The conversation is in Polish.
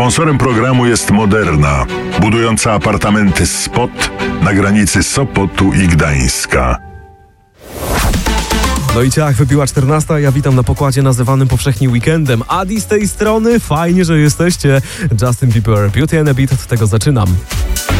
Sponsorem programu jest Moderna, budująca apartamenty Spot na granicy Sopotu i Gdańska. No i ciach, wybiła 14, ja witam na pokładzie nazywanym powszechnie weekendem. Adi z tej strony, fajnie, że jesteście. Justin Bieber, Beauty and a Beat, od tego zaczynam.